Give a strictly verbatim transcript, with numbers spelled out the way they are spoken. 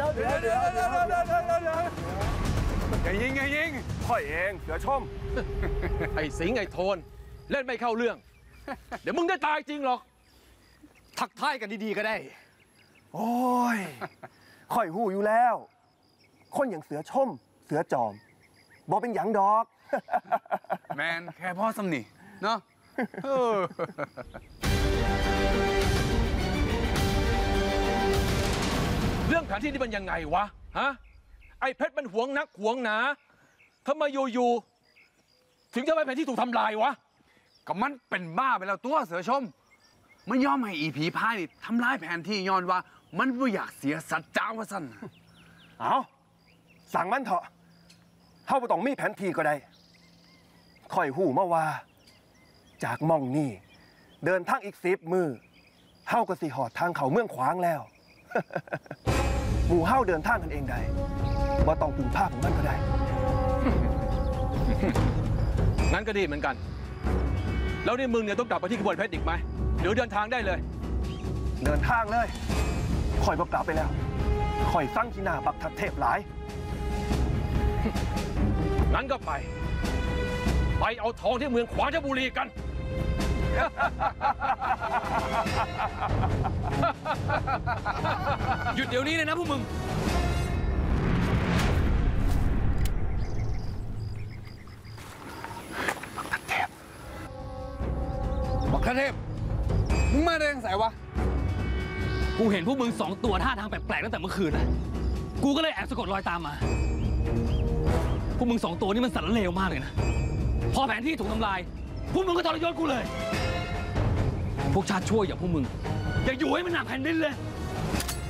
เดี๋ยวเดี๋ยวเดี๋ยวเดี๋ยวเดี๋ยวเดี๋ยวเดี๋ยวอย่ายิงอย่ายิงค่อยเองเสือชมไอ้สิงห์ไอ้โทนเล่นไม่เข้าเรื่องเดี๋ยวมึงได้ตายจริงหรอกทักทายกันดีๆก็ได้โอ้ยค่อยหูอยู่แล้วคนอย่างเสือชมเสือจอมบอกเป็นหยังดอกแมนแค่พ่อสำนีเนาะเรื่องแผนที่นี่มันยังไงวะฮะไอ้เพชรมันหวงนักหวงหนาทำไมอยู่ๆถึงจะไม่แผนที่ถูกทำลายวะก็มันเป็นบ้าไปแล้วตัวเสือชมมันยอมให้อีผีพายนี่ทำลายแผนที่ย้อนว่ามันไม่อยากเสียสัจจาวะสั้นเอาสั่งมันเถอะเฮาบ่ต้องมีแผนที่ก็ได้ค่อยหูมาว่าจากม่องนี่เดินทางอีกสิบมือเฮาก็สิหอดทางเขาเมืองขวางแล้วหมู่เฮาเดินทางกันเองได้บ่ต้องพึ่งพาของมันก็ได้งั้นก็ดีเหมือนกันแล้วนี่มึงเนี่ยต้องกลับไปที่ขบวนเพชรอีกไหมเดี๋ยวเดินทางได้เลยเดินทางเลยคอยบอกกลับไปแล้วคอยสั่งที่หน้าบักทัดเทพหลายงั้นก็ไปไปเอาทองที่เมืองขวางจันทบุรีกันหยุดเดี๋ยวนี้เลยนะพวกมึงบักทัดเทพบักทัดเทพมึงมาได้ยังไงวะกูเห็นพวกมึงสองตัวท่าทางแปลกๆตั้งแต่เมื่อคืนนะกูก็เลยแอบสะกดรอยตามมาพวกมึงสองตัวนี่มันสั่นเลวมากเลยนะพอแผนที่ถูกทำลายพวกมึงก็ทรยศกูเลยพวกชาติชั่วอย่างพวกมึงอย่าอยู่ให้มันหนักแผ่นดินเลย